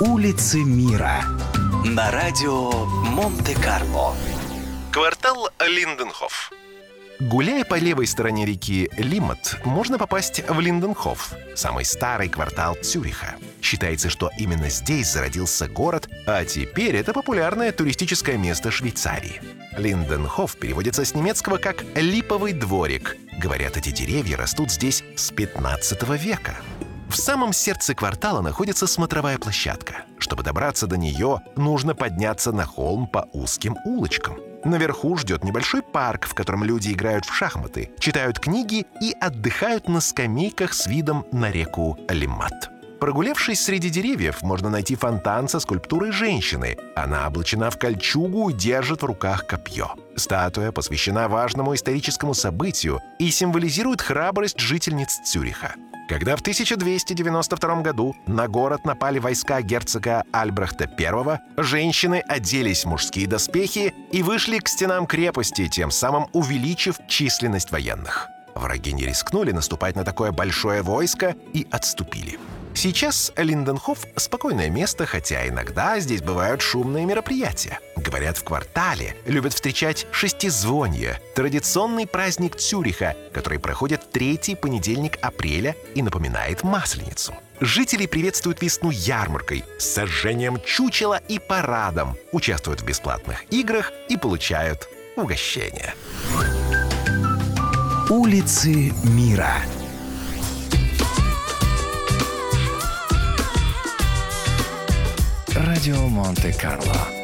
Улицы мира. На радио Монте-Карло. Квартал Линденхоф. Гуляя по левой стороне реки Лиммат, можно попасть в Линденхоф, самый старый квартал Цюриха. Считается, что именно здесь зародился город, а теперь это популярное туристическое место Швейцарии. Линденхоф переводится с немецкого как «липовый дворик». Говорят, эти деревья растут здесь с 15 века. В самом сердце квартала находится смотровая площадка. Чтобы добраться до нее, нужно подняться на холм по узким улочкам. Наверху ждет небольшой парк, в котором люди играют в шахматы, читают книги и отдыхают на скамейках с видом на реку Лиммат. Прогулявшись среди деревьев, можно найти фонтан со скульптурой женщины. Она облачена в кольчугу и держит в руках копье. Статуя посвящена важному историческому событию и символизирует храбрость жительниц Цюриха. Когда в 1292 году на город напали войска герцога Альбрехта I, женщины оделись в мужские доспехи и вышли к стенам крепости, тем самым увеличив численность военных. Враги не рискнули наступать на такое большое войско и отступили. Сейчас Линденхоф – спокойное место, хотя иногда здесь бывают шумные мероприятия. Говорят, в квартале любят встречать шестизвонье – традиционный праздник Цюриха, который проходит в третий понедельник апреля и напоминает Масленицу. Жители приветствуют весну ярмаркой, сожжением чучела и парадом, участвуют в бесплатных играх и получают угощения. Улицы мира. Радио Монте-Карло.